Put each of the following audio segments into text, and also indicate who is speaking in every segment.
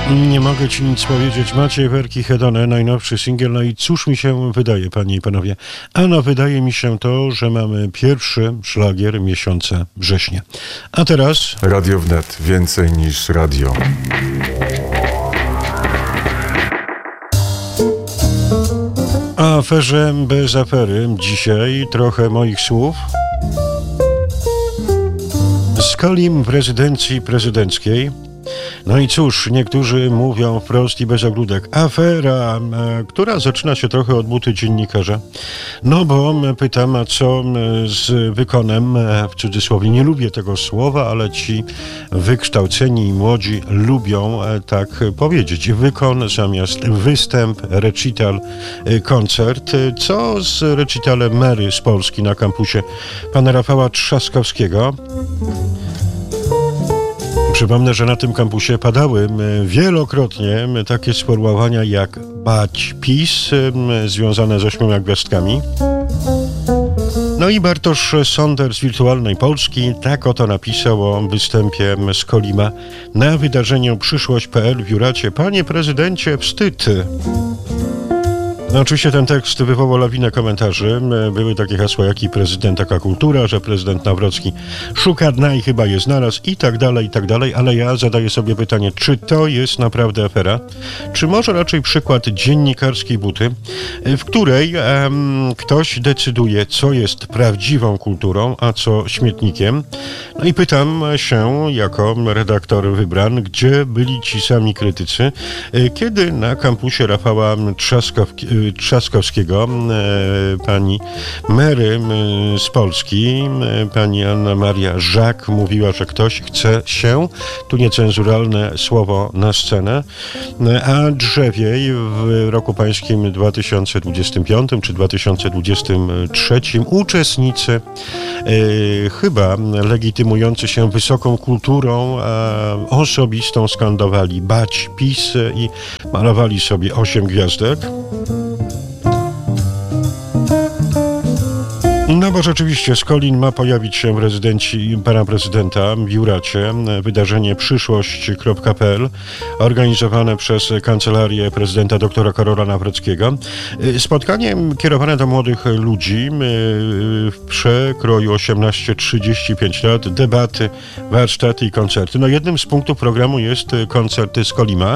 Speaker 1: Nie mogę ci nic powiedzieć. Maciej Werki Hedone, najnowszy singiel. No i cóż mi się wydaje, panie i panowie? Ano wydaje mi się to, że mamy pierwszy szlagier miesiąca września. A teraz...
Speaker 2: Radio Wnet. Więcej niż radio.
Speaker 1: O aferze bez afery. Dzisiaj trochę moich słów. Skolim w rezydencji prezydenckiej. No i cóż, niektórzy mówią wprost i bez ogródek. Afera, która zaczyna się trochę od buty dziennikarza. No bo pytam, a co z wykonem, w cudzysłowie, nie lubię tego słowa, ale ci wykształceni i młodzi lubią tak powiedzieć. Wykon zamiast występ, recital, koncert. Co z recitalem Mary z Polski na kampusie pana Rafała Trzaskowskiego? Przypomnę, że na tym kampusie padały wielokrotnie takie sformułowania jak bać PiS, związane z 8 gwiazdkami. No i Bartosz Sonder z Wirtualnej Polski tak oto napisał o występie Skolima na wydarzeniu Przyszłość.pl w Juracie. Panie prezydencie, wstyd! No oczywiście ten tekst wywołał lawinę komentarzy. Były takie hasła jak i prezydent, taka kultura, że prezydent Nawrocki szuka dna i chyba je znalazł i tak dalej, ale ja zadaję sobie pytanie, czy to jest naprawdę afera? Czy może raczej przykład dziennikarskiej buty, w której ktoś decyduje, co jest prawdziwą kulturą, a co śmietnikiem? No i pytam się, jako redaktor wybran, gdzie byli ci sami krytycy, kiedy na kampusie Rafała Trzaskowskiego pani Mary z Polski, pani Anna Maria Żak mówiła, że ktoś chce się, tu niecenzuralne słowo na scenę, a drzewiej w roku pańskim 2025 czy 2023 uczestnicy chyba legitymujący się wysoką kulturą osobistą skandowali bać PiS i malowali sobie 8 gwiazdek. No bo rzeczywiście Skolin ma pojawić się w rezydencji pana prezydenta w Juracie. Wydarzenie przyszłość.pl organizowane przez kancelarię prezydenta doktora Karola Nawrockiego. Spotkanie kierowane do młodych ludzi w przekroju 18-35 lat, debaty, warsztaty i koncerty. No jednym z punktów programu jest koncert Skolima.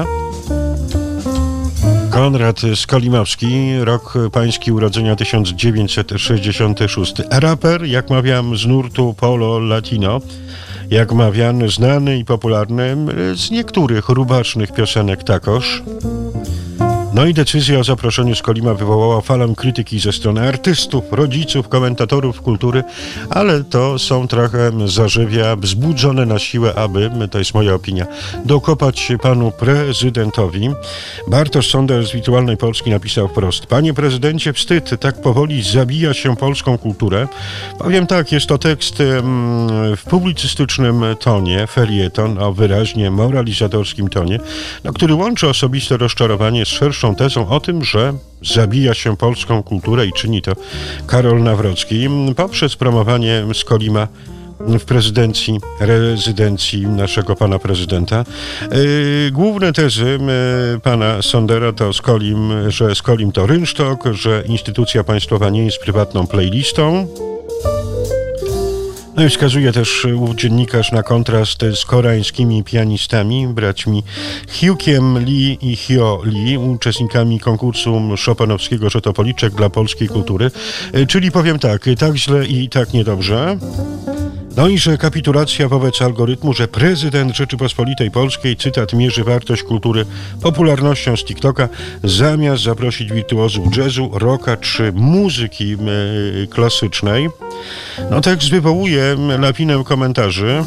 Speaker 1: Konrad Skolimowski, rok pański urodzenia 1966. Raper, jak mawiam, z nurtu polo latino, jak mawiam, znany i popularny z niektórych rubacznych piosenek takoż. No i decyzja o zaproszeniu Skolima wywołała falę krytyki ze strony artystów, rodziców, komentatorów kultury, ale to są trochę zarzewia wzbudzone na siłę, aby, to jest moja opinia, dokopać się panu prezydentowi. Bartosz Sonder z Wirtualnej Polski napisał wprost: panie prezydencie, wstyd, tak powoli zabija się polską kulturę. Powiem tak, jest to tekst w publicystycznym tonie, felieton o wyraźnie moralizatorskim tonie, który łączy osobiste rozczarowanie z szerszą tezą o tym, że zabija się polską kulturę i czyni to Karol Nawrocki poprzez promowanie Skolima w rezydencji naszego pana prezydenta. Główne tezy pana Sondera to że Skolim to rynsztok, że instytucja państwowa nie jest prywatną playlistą. No i wskazuje też ów dziennikarz na kontrast z koreańskimi pianistami, braćmi Hyukiem Lee i Hyo Lee, uczestnikami konkursu chopinowskiego Szotopoliczek dla polskiej kultury. Czyli powiem tak źle i tak niedobrze. No i że kapitulacja wobec algorytmu, że prezydent Rzeczypospolitej Polskiej, cytat, mierzy wartość kultury popularnością z TikToka, zamiast zaprosić wirtuozów jazzu, rocka czy muzyki klasycznej. No tekst wywołuje lawinę komentarzy.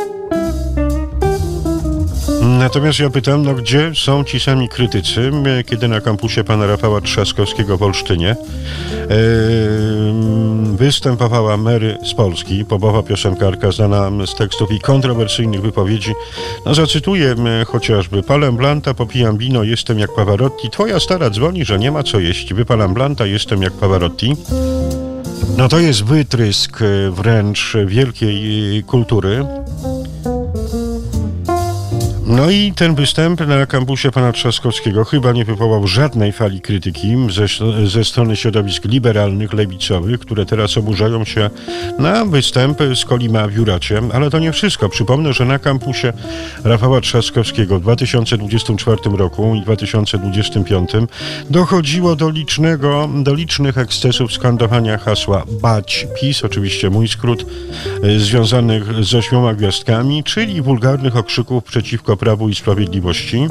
Speaker 1: Natomiast ja pytam, gdzie są ci sami krytycy, kiedy na kampusie pana Rafała Trzaskowskiego w Olsztynie występowała Mary z Polski, popowa piosenkarka znana z tekstów i kontrowersyjnych wypowiedzi. Zacytuję chociażby: palę blanta, popijam wino, jestem jak Pavarotti, twoja stara dzwoni, że nie ma co jeść, wypalam blanta, jestem jak Pavarotti. No to jest wytrysk wręcz wielkiej kultury. No i ten występ na kampusie pana Trzaskowskiego chyba nie wywołał żadnej fali krytyki ze strony środowisk liberalnych, lewicowych, które teraz oburzają się na występy Skolima w Juracie. Ale to nie wszystko. Przypomnę, że na kampusie Rafała Trzaskowskiego w 2024 roku i 2025 dochodziło do licznych ekscesów skandowania hasła Bać PiS, oczywiście mój skrót, związanych z 8 gwiazdkami, czyli wulgarnych okrzyków przeciwko Prawu i Sprawiedliwości.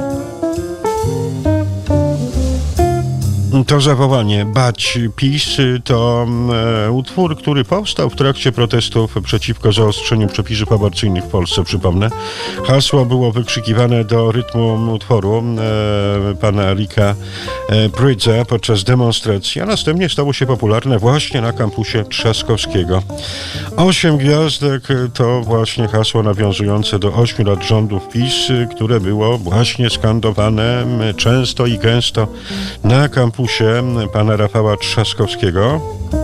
Speaker 1: To zawołanie Bać PiS to utwór, który powstał w trakcie protestów przeciwko zaostrzeniu przepisów aborcyjnych w Polsce, przypomnę. Hasło było wykrzykiwane do rytmu utworu pana Ricka Prydza podczas demonstracji, a następnie stało się popularne właśnie na kampusie Trzaskowskiego. 8 gwiazdek to właśnie hasło nawiązujące do 8 lat rządów PiS, które było właśnie skandowane często i gęsto na kampusie pana Rafała Trzaskowskiego.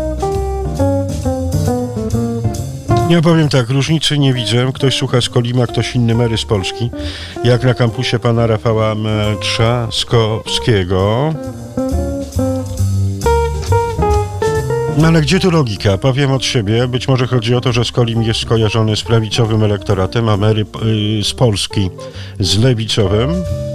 Speaker 1: Ja powiem tak, różnicy nie widzę. Ktoś słucha Skolima, ktoś inny Mary z Polski, jak na kampusie pana Rafała Trzaskowskiego. No ale gdzie tu logika? Powiem od siebie. Być może chodzi o to, że Skolim jest skojarzony z prawicowym elektoratem, a Mary z Polski z lewicowym.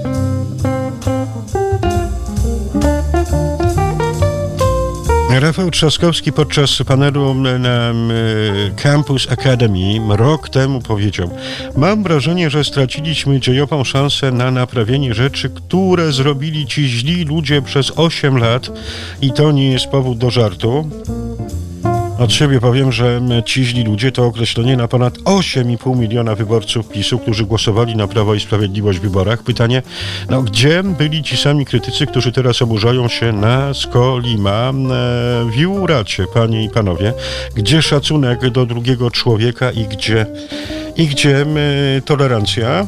Speaker 1: Rafał Trzaskowski podczas panelu na Campus Academy rok temu powiedział: mam wrażenie, że straciliśmy dziejową szansę na naprawienie rzeczy, które zrobili ci źli ludzie przez 8 lat i to nie jest powód do żartu. Od siebie powiem, że ci źli ludzie to określenie na ponad 8,5 miliona wyborców PiS-u, którzy głosowali na Prawo i Sprawiedliwość w wyborach. Pytanie, gdzie byli ci sami krytycy, którzy teraz oburzają się na Skolima w Juracie, panie i panowie? Gdzie szacunek do drugiego człowieka i gdzie tolerancja?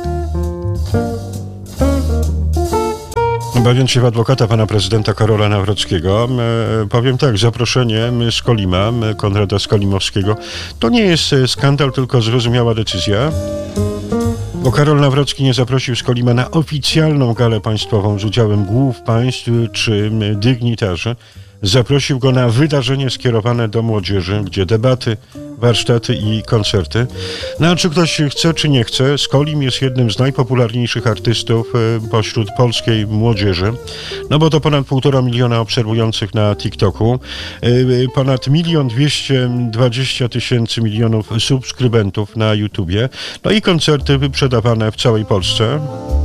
Speaker 1: Bawiąc się w adwokata pana prezydenta Karola Nawrockiego, powiem tak, zaproszenie Skolima, Konrada Skolimowskiego, to nie jest skandal, tylko zrozumiała decyzja, bo Karol Nawrocki nie zaprosił Skolima na oficjalną galę państwową z udziałem głów państw czy dygnitarzy. Zaprosił go na wydarzenie skierowane do młodzieży, gdzie debaty, warsztaty i koncerty. No a czy ktoś chce, czy nie chce, Skolim jest jednym z najpopularniejszych artystów pośród polskiej młodzieży. No bo to ponad 1,5 miliona obserwujących na TikToku, ponad 1 220 000 subskrybentów na YouTubie, no i koncerty wyprzedawane w całej Polsce.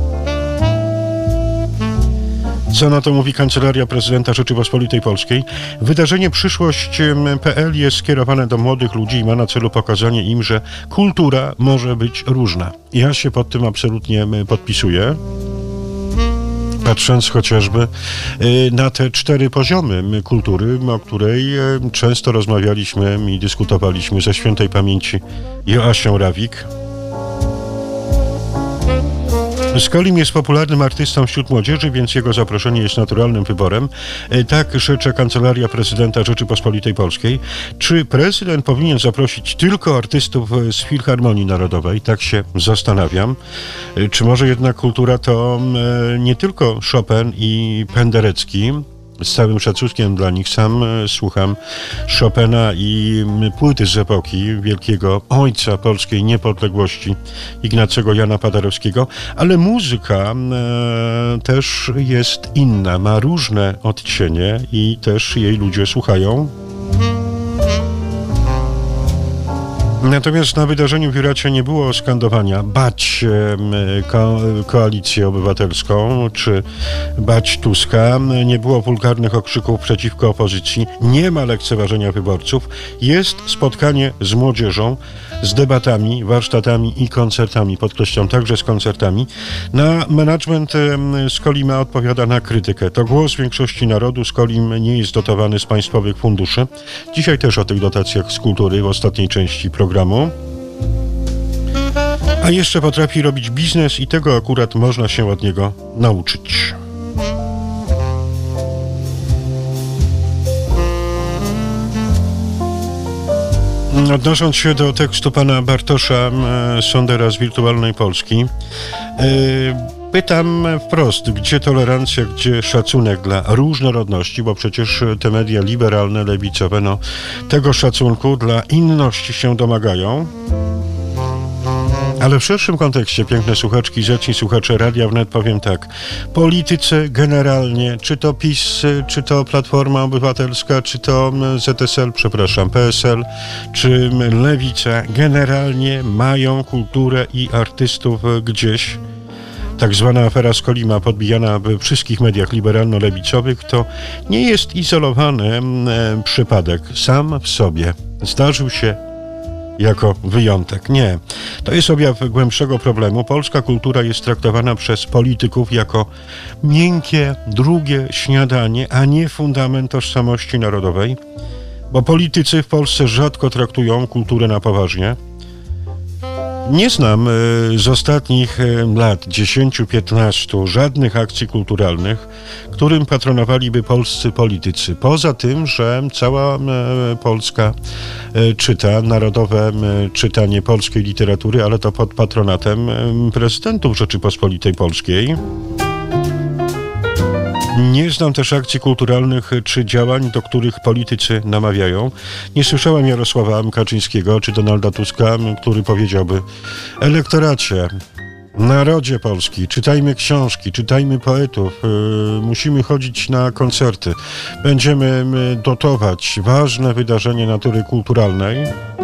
Speaker 1: Co na to mówi Kancelaria Prezydenta Rzeczypospolitej Polskiej? Wydarzenie Przyszłość.pl jest skierowane do młodych ludzi i ma na celu pokazanie im, że kultura może być różna. Ja się pod tym absolutnie podpisuję. Patrząc chociażby na te 4 poziomy kultury, o której często rozmawialiśmy i dyskutowaliśmy ze świętej pamięci Joasią Rawik. Skolim jest popularnym artystą wśród młodzieży, więc jego zaproszenie jest naturalnym wyborem. Tak życzy Kancelaria Prezydenta Rzeczypospolitej Polskiej. Czy prezydent powinien zaprosić tylko artystów z Filharmonii Narodowej? Tak się zastanawiam. Czy może jednak kultura to nie tylko Chopin i Penderecki? Z całym szacunkiem dla nich sam słucham Chopina i płyty z epoki wielkiego ojca polskiej niepodległości Ignacego Jana Paderewskiego, ale muzyka też jest inna, ma różne odcienie i też jej ludzie słuchają. Natomiast na wydarzeniu w Juracie nie było skandowania bać Koalicję Obywatelską czy bać Tuska, nie było wulgarnych okrzyków przeciwko opozycji, nie ma lekceważenia wyborców, jest spotkanie z młodzieżą, z debatami, warsztatami i koncertami, podkreślam, także z koncertami. Na management Skolima odpowiada na krytykę. To głos większości narodu. Skolim nie jest dotowany z państwowych funduszy. Dzisiaj też o tych dotacjach z kultury w ostatniej części programu. A jeszcze potrafi robić biznes i tego akurat można się od niego nauczyć. Odnosząc się do tekstu pana Bartosza Sondera z Wirtualnej Polski, pytam wprost, gdzie tolerancja, gdzie szacunek dla różnorodności, bo przecież te media liberalne, lewicowe, tego szacunku dla inności się domagają. Ale w szerszym kontekście, piękne słuchaczki, zacni słuchacze Radia Wnet, powiem tak. Politycy generalnie, czy to PiS, czy to Platforma Obywatelska, czy to PSL, czy Lewica, generalnie mają kulturę i artystów gdzieś. Tak zwana afera Skolima, podbijana we wszystkich mediach liberalno-lewicowych, to nie jest izolowany przypadek sam w sobie. Zdarzył się jako wyjątek. Nie. To jest objaw głębszego problemu. Polska kultura jest traktowana przez polityków jako miękkie, drugie śniadanie, a nie fundament tożsamości narodowej, bo politycy w Polsce rzadko traktują kulturę na poważnie. Nie znam z ostatnich lat 10-15 żadnych akcji kulturalnych, którym patronowaliby polscy politycy. Poza tym, że cała Polska czyta narodowe czytanie polskiej literatury, ale to pod patronatem prezydentów Rzeczypospolitej Polskiej. Nie znam też akcji kulturalnych czy działań, do których politycy namawiają. Nie słyszałem Jarosława Kaczyńskiego czy Donalda Tuska, który powiedziałby: elektoracie, narodzie Polski, czytajmy książki, czytajmy poetów, musimy chodzić na koncerty, będziemy dotować ważne wydarzenie natury kulturalnej.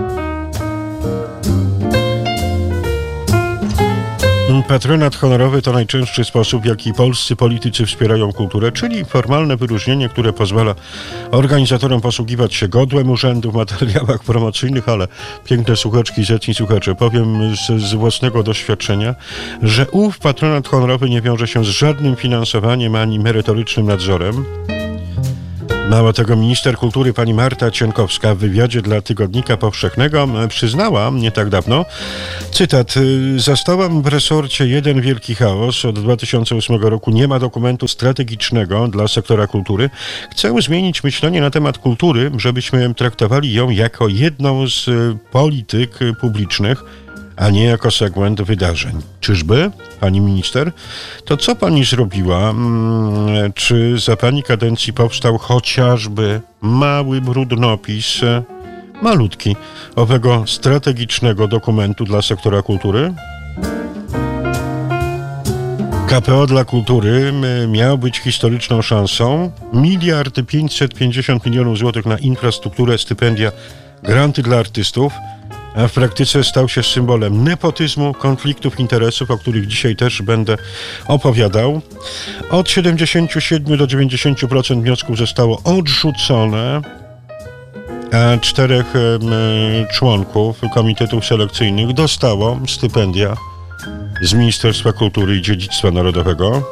Speaker 1: Patronat honorowy to najczęstszy sposób, w jaki polscy politycy wspierają kulturę, czyli formalne wyróżnienie, które pozwala organizatorom posługiwać się godłem urzędu w materiałach promocyjnych, ale piękne słuchaczki, zetni słuchacze, powiem z własnego doświadczenia, że ów patronat honorowy nie wiąże się z żadnym finansowaniem ani merytorycznym nadzorem. Mało tego, minister kultury pani Marta Cienkowska w wywiadzie dla Tygodnika Powszechnego przyznała nie tak dawno, cytat: zastałam w resorcie jeden wielki chaos. Od 2008 roku nie ma dokumentu strategicznego dla sektora kultury. Chcę zmienić myślenie na temat kultury, żebyśmy traktowali ją jako jedną z polityk publicznych, a nie jako segment wydarzeń. Czyżby, pani minister? To co pani zrobiła? Czy za pani kadencji powstał chociażby mały brudnopis, malutki, owego strategicznego dokumentu dla sektora kultury? KPO dla kultury miał być historyczną szansą. 1,550 mld złotych na infrastrukturę, stypendia, granty dla artystów, a w praktyce stał się symbolem nepotyzmu, konfliktów interesów, o których dzisiaj też będę opowiadał. Od 77 do 90% wniosków zostało odrzucone, a 4 członków komitetów selekcyjnych dostało stypendia z Ministerstwa Kultury i Dziedzictwa Narodowego.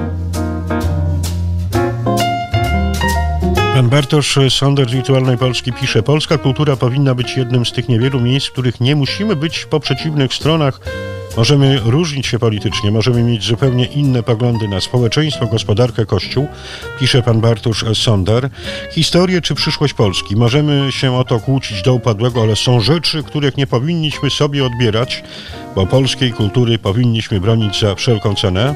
Speaker 1: Pan Bartosz Sonder z Wirtualnej Polski pisze: polska kultura powinna być jednym z tych niewielu miejsc, w których nie musimy być po przeciwnych stronach. Możemy różnić się politycznie, możemy mieć zupełnie inne poglądy na społeczeństwo, gospodarkę, kościół, pisze pan Bartosz Sonder. Historię czy przyszłość Polski. Możemy się o to kłócić do upadłego, ale są rzeczy, których nie powinniśmy sobie odbierać, bo polskiej kultury powinniśmy bronić za wszelką cenę.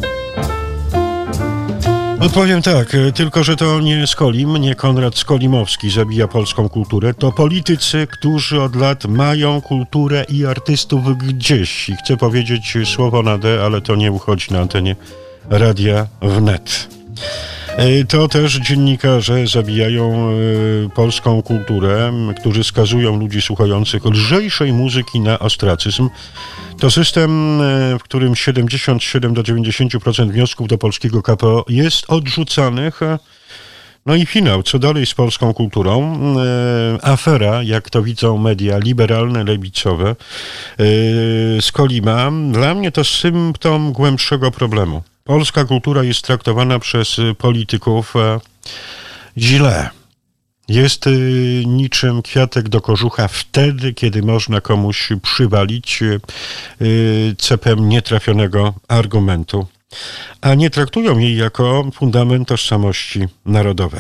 Speaker 1: Odpowiem tak, tylko że to nie Skolim, nie Konrad Skolimowski zabija polską kulturę, to politycy, którzy od lat mają kulturę i artystów gdzieś. I chcę powiedzieć słowo na D, ale to nie uchodzi na antenie Radia Wnet. To też dziennikarze zabijają polską kulturę, którzy skazują ludzi słuchających lżejszej muzyki na ostracyzm. To system, w którym 77 do 90% wniosków do polskiego KPO jest odrzucanych. No i finał, co dalej z polską kulturą? Afera, jak to widzą media liberalne, lewicowe, Skolima. Dla mnie to symptom głębszego problemu. Polska kultura jest traktowana przez polityków źle. Jest niczym kwiatek do kożucha wtedy, kiedy można komuś przywalić cepem nietrafionego argumentu, a nie traktują jej jako fundament tożsamości narodowej.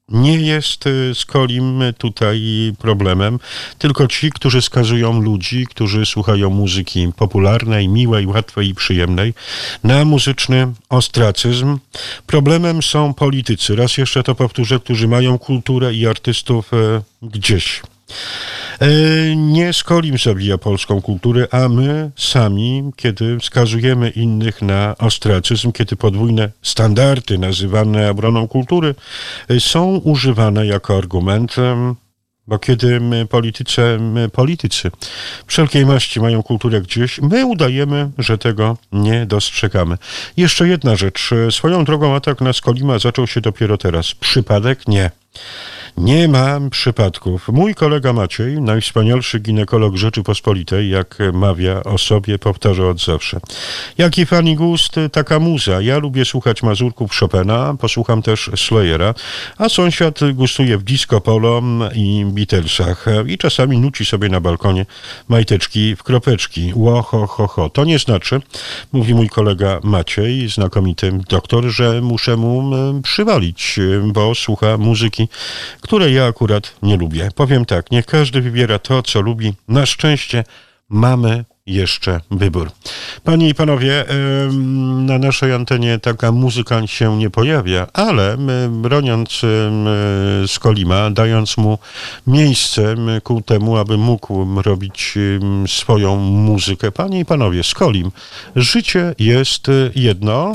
Speaker 1: Nie jest Skolim tutaj problemem, tylko ci, którzy skazują ludzi, którzy słuchają muzyki popularnej, miłej, łatwej i przyjemnej, na muzyczny ostracyzm. Problemem są politycy, raz jeszcze to powtórzę, którzy mają kulturę i artystów gdzieś. Nie Skolim zabija polską kulturę, a my sami, kiedy skazujemy innych na ostracyzm, kiedy podwójne standardy nazywane obroną kultury są używane jako argument, bo kiedy politycy wszelkiej maści mają kulturę gdzieś, my udajemy, że tego nie dostrzegamy. Jeszcze jedna rzecz. Swoją drogą atak na Skolima zaczął się dopiero teraz. Przypadek? Nie. Nie mam przypadków. Mój kolega Maciej, najwspanialszy ginekolog Rzeczypospolitej, jak mawia o sobie, powtarza od zawsze. Jaki pani gust, taka muza. Ja lubię słuchać mazurków Chopina, posłucham też Slayera, a sąsiad gustuje w disco polo i Beatlesach i czasami nuci sobie na balkonie majteczki w kropeczki. Ło, ho, ho, ho. To nie znaczy, mówi mój kolega Maciej, znakomity doktor, że muszę mu przywalić, bo słucha muzyki, której ja akurat nie lubię. Powiem tak, niech każdy wybiera to, co lubi. Na szczęście mamy jeszcze wybór. Panie i panowie, na naszej antenie taka muzyka się nie pojawia, ale broniąc Skolima, dając mu miejsce ku temu, aby mógł robić swoją muzykę. Panie i panowie, Skolim, życie jest jedno.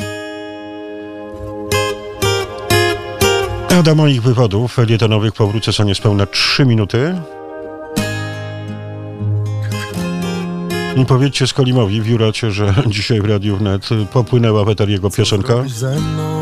Speaker 1: A do moich wywodów felietonowych powrócę za niespełna 3 minuty. I powiedzcie Skolimowi w Juracie, że dzisiaj w Radiu Wnet popłynęła w eter jego piosenka.